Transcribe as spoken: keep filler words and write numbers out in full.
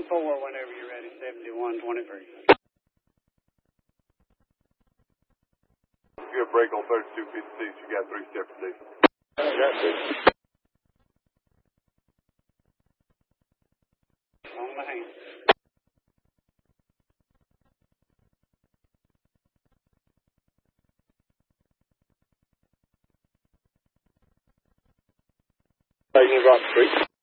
four whenever you're ready, seventy-one twenty-three. You have break on thirty-two fifty-six. You got three separate days. That's it. On the hand. Taking Rock Street.